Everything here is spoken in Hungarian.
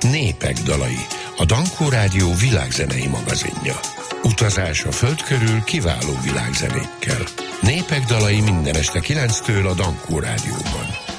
Népek dalai, a Dankó Rádió világzenei magazinja. Utazás a föld körül kiváló világzenékkel. Népek dalai minden este 9-től a Dankó Rádióban.